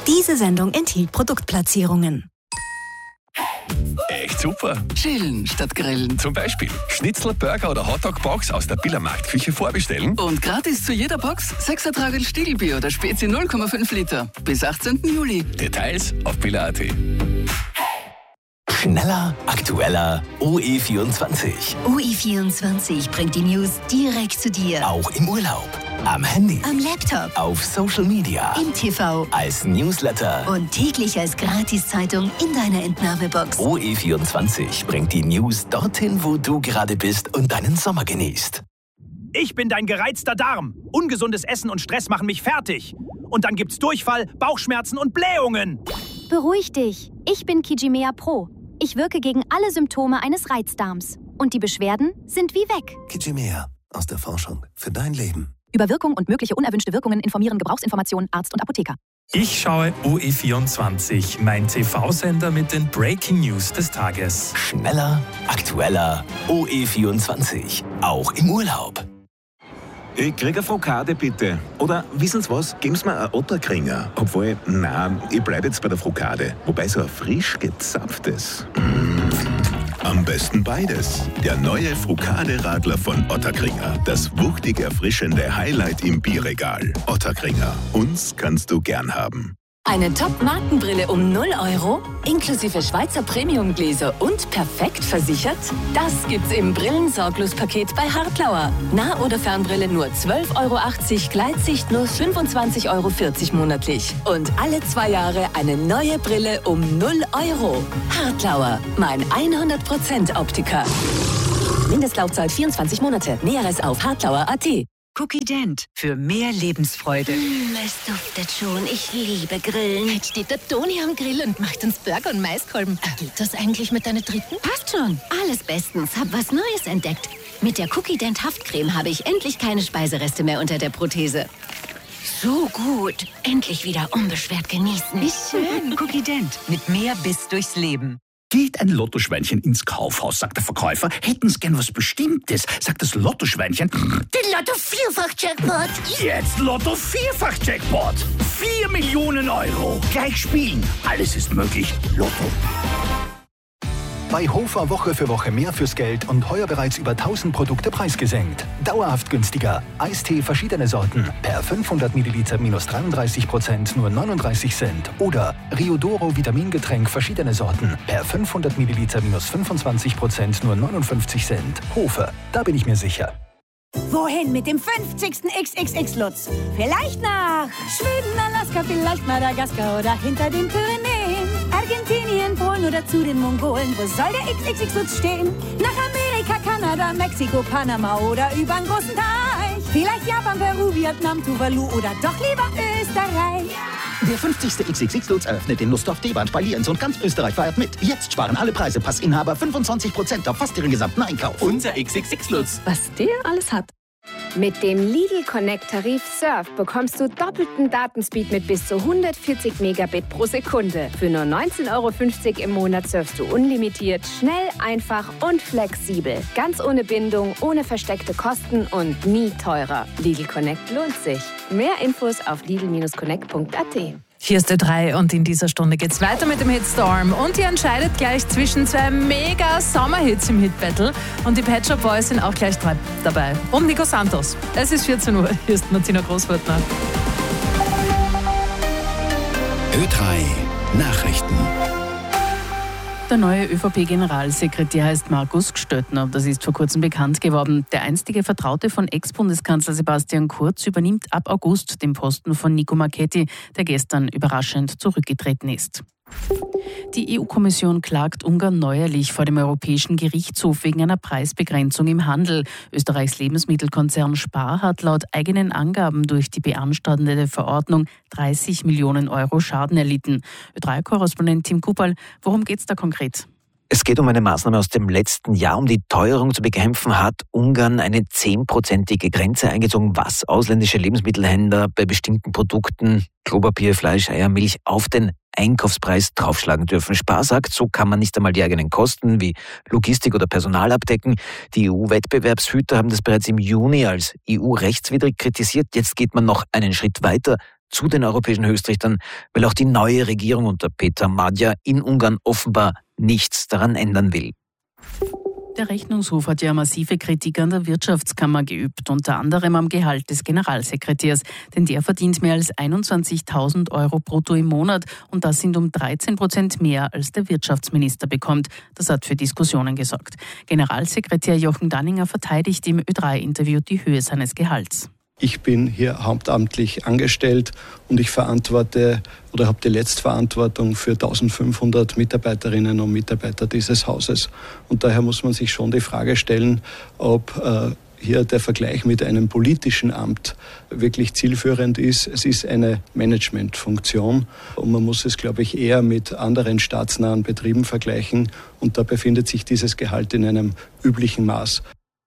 Diese Sendung enthielt Produktplatzierungen. Echt super. Chillen statt grillen. Zum Beispiel Schnitzel, Burger oder Hotdog-Box aus der Billermarktküche vorbestellen. Und gratis zu jeder Box 6er Tragel Stiegelbier oder Spezi 0,5 Liter. Bis 18. Juli. Details auf biller.at. Schneller, aktueller, OE24. OE24 bringt die News direkt zu dir. Auch im Urlaub, am Handy, Am Laptop, auf Social Media, im TV als Newsletter. und täglich als Gratiszeitung in deiner Entnahmebox. OE24 bringt die News dorthin, wo du gerade bist und deinen Sommer genießt. Ich bin dein gereizter Darm. Ungesundes Essen und Stress machen mich fertig. Und dann gibt's Durchfall, Bauchschmerzen und Blähungen. Beruhig dich. Ich bin Kijimea Pro. Ich wirke gegen alle Symptome eines Reizdarms. Und die Beschwerden sind wie weg. Kijimea, aus der Forschung für dein Leben. Über Wirkung und mögliche unerwünschte Wirkungen informieren Gebrauchsinformation Arzt und Apotheker. Ich schaue OE24, mein TV-Sender mit den Breaking News des Tages. Schneller, aktueller, OE24. Auch im Urlaub. Ich krieg eine Frokade, bitte. Oder, wissen Sie was, geben Sie mir einen Otterkringer. Obwohl, ich bleibe jetzt bei der Frokade. Wobei so ein frisch gezapftes. Am besten beides. Der neue Frokade-Radler von Otterkringer. Das wuchtig erfrischende Highlight im Bierregal. Otterkringer. Uns kannst du gern haben. Eine Top-Markenbrille um 0 €, inklusive Schweizer Premium-Gläser und perfekt versichert? Das gibt's im Brillensorglos-Paket bei Hartlauer. Nah- oder Fernbrille nur 12,80 €, Gleitsicht nur 25,40 € monatlich. Und alle 2 Jahre eine neue Brille um 0 €. Hartlauer, mein 100% Optiker. Mindestlaufzeit 24 Monate. Näheres auf hartlauer.at. Cookie Dent für mehr Lebensfreude. Es duftet schon. Ich liebe Grillen. Jetzt steht der Toni am Grill und macht uns Burger und Maiskolben. Geht das eigentlich mit deiner dritten? Passt schon. Alles bestens. Hab was Neues entdeckt. Mit der Cookie Dent Haftcreme habe ich endlich keine Speisereste mehr unter der Prothese. So gut. Endlich wieder unbeschwert genießen. Wie schön. Cookie Dent mit mehr Biss durchs Leben. Geht ein Lottoschweinchen ins Kaufhaus, sagt der Verkäufer. Hätten Sie gern was Bestimmtes, sagt das Lottoschweinchen. Den Lotto-Vierfach-Jackpot. Jetzt Lotto-Vierfach-Jackpot. 4 Millionen €. Gleich spielen. Alles ist möglich. Lotto. Bei Hofer Woche für Woche mehr fürs Geld und heuer bereits über 1000 Produkte preisgesenkt. Dauerhaft günstiger. Eistee verschiedene Sorten. Per 500 Milliliter minus 33%, nur 39 Cent. Oder Riodoro Vitamingetränk verschiedene Sorten. Per 500 Milliliter minus 25%, nur 59 Cent. Hofer, da bin ich mir sicher. Wohin mit dem 50. XXX-Lutz? Vielleicht nach Schweden, Alaska, vielleicht Madagaskar oder hinter den Pyrenäen. Argentinien, Polen oder zu den Mongolen. Wo soll der XXX-Lutz stehen? Nach Amerika, Kanada, Mexiko, Panama oder übern großen Teich. Vielleicht Japan, Peru, Vietnam, Tuvalu oder doch lieber Österreich. Der 50. XXX-Lutz eröffnet in Nussdorf, Deband bei Lienz und ganz Österreich feiert mit. Jetzt sparen alle Preise. Passinhaber 25% auf fast ihren gesamten Einkauf. Unser XXX-Lutz. Was der alles hat. Mit dem Lidl Connect-Tarif Surf bekommst du doppelten Datenspeed mit bis zu 140 Megabit pro Sekunde. Für nur 19,50 € im Monat surfst du unlimitiert, schnell, einfach und flexibel. Ganz ohne Bindung, ohne versteckte Kosten und nie teurer. Lidl Connect lohnt sich. Mehr Infos auf lidl-connect.at. Hier ist Ö3 und in dieser Stunde geht's weiter mit dem Hit Storm. Und ihr entscheidet gleich zwischen 2 mega Sommerhits im Hit-Battle. Und die Pet Shop Boys sind auch gleich dabei. Und Nico Santos. Es ist 14 Uhr. Hier ist Martina Großwörtner. Ö3 Nachrichten. Der neue ÖVP-Generalsekretär heißt Markus Gstöttner. Das ist vor kurzem bekannt geworden. Der einstige Vertraute von Ex-Bundeskanzler Sebastian Kurz übernimmt ab August den Posten von Nico Marchetti, der gestern überraschend zurückgetreten ist. Die EU-Kommission klagt Ungarn neuerlich vor dem Europäischen Gerichtshof wegen einer Preisbegrenzung im Handel. Österreichs Lebensmittelkonzern Spar hat laut eigenen Angaben durch die beanstandete Verordnung 30 Millionen € Schaden erlitten. Ö3-Korrespondent Tim Kupal, worum geht's da konkret? Es geht um eine Maßnahme aus dem letzten Jahr. Um die Teuerung zu bekämpfen, hat Ungarn eine 10%ige Grenze eingezogen, was ausländische Lebensmittelhändler bei bestimmten Produkten, Klopapier, Fleisch, Eier, Milch, auf den Einkaufspreis draufschlagen dürfen. Spar sagt, so kann man nicht einmal die eigenen Kosten wie Logistik oder Personal abdecken. Die EU-Wettbewerbshüter haben das bereits im Juni als EU-rechtswidrig kritisiert. Jetzt geht man noch einen Schritt weiter. zu den europäischen Höchstrichtern, weil auch die neue Regierung unter Peter Magyar in Ungarn offenbar nichts daran ändern will. Der Rechnungshof hat ja massive Kritik an der Wirtschaftskammer geübt, unter anderem am Gehalt des Generalsekretärs. Denn der verdient mehr als 21.000 Euro brutto im Monat und das sind um 13% mehr, als der Wirtschaftsminister bekommt. Das hat für Diskussionen gesorgt. Generalsekretär Jochen Danninger verteidigt im Ö3-Interview die Höhe seines Gehalts. Ich bin hier hauptamtlich angestellt und ich verantworte oder habe die Letztverantwortung für 1500 Mitarbeiterinnen und Mitarbeiter dieses Hauses. Und daher muss man sich schon die Frage stellen, ob hier der Vergleich mit einem politischen Amt wirklich zielführend ist. Es ist eine Managementfunktion und man muss es, glaube ich, eher mit anderen staatsnahen Betrieben vergleichen. Und da befindet sich dieses Gehalt in einem üblichen Maß.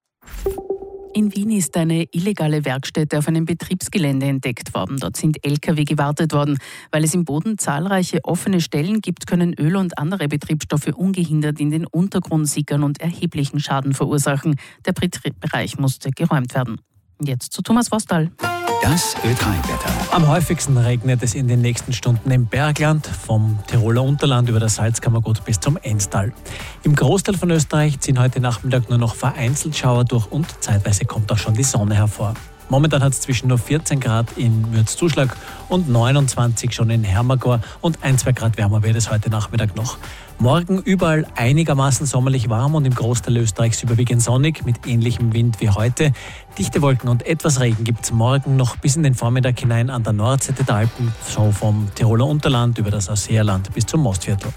In Wien ist eine illegale Werkstätte auf einem Betriebsgelände entdeckt worden. Dort sind Lkw gewartet worden. Weil es im Boden zahlreiche offene Stellen gibt, können Öl und andere Betriebsstoffe ungehindert in den Untergrund sickern und erheblichen Schaden verursachen. Der Bereich musste geräumt werden. Jetzt zu Thomas Vostal. Das Ö3-Wetter. Am häufigsten regnet es in den nächsten Stunden im Bergland, vom Tiroler Unterland über das Salzkammergut bis zum Enstal. Im Großteil von Österreich ziehen heute Nachmittag nur noch vereinzelt Schauer durch und zeitweise kommt auch schon die Sonne hervor. Momentan hat es zwischen nur 14 Grad in Mürzzuschlag und 29 schon in Hermagor und 1-2 Grad wärmer wird es heute Nachmittag noch. Morgen überall einigermaßen sommerlich warm und im Großteil Österreichs überwiegend sonnig mit ähnlichem Wind wie heute. Dichte Wolken und etwas Regen gibt es morgen noch bis in den Vormittag hinein an der Nordseite der Alpen, so vom Tiroler Unterland über das Ausseerland bis zum Mostviertel.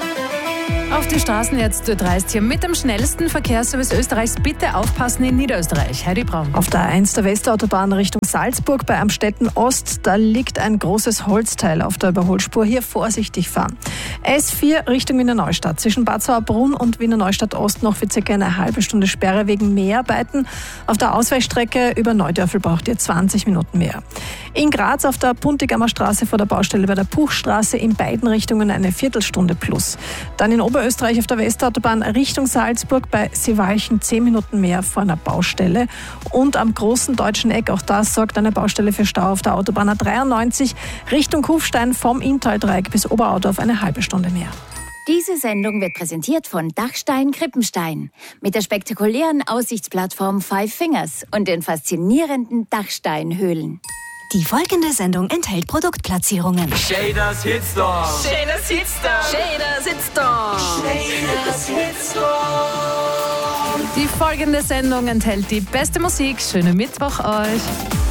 Auf die Straßen jetzt Ö3 hier mit dem schnellsten Verkehrsservice Österreichs. Bitte aufpassen in Niederösterreich. Heidi Braun. Auf der A1 der Westautobahn Richtung Salzburg bei Amstetten Ost, da liegt ein großes Holzteil auf der Überholspur. Hier vorsichtig fahren. S4 Richtung Wiener Neustadt. Zwischen Bad Sauerbrunn und Wiener Neustadt Ost noch für circa eine halbe Stunde Sperre wegen Mäharbeiten. Auf der Ausweichstrecke über Neudörfel braucht ihr 20 Minuten mehr. In Graz auf der Puntigammer Straße vor der Baustelle bei der Puchstraße in beiden Richtungen eine Viertelstunde plus. Dann in Oberösterreich auf der Westautobahn Richtung Salzburg bei Seewalchen 10 Minuten mehr vor einer Baustelle. Und am großen deutschen Eck, auch das sorgt eine Baustelle für Stau auf der Autobahn A93 Richtung Kufstein vom Inntal-Dreieck bis Oberaudorf eine halbe Stunde mehr. Diese Sendung wird präsentiert von Dachstein Krippenstein mit der spektakulären Aussichtsplattform Five Fingers und den faszinierenden Dachsteinhöhlen. Die folgende Sendung enthält Produktplatzierungen. Shaders Hitstorm. Shaders Hitstorm. Shaders Hitstorm. Shaders Hitstorm. Die folgende Sendung enthält die beste Musik. Schönen Mittwoch euch.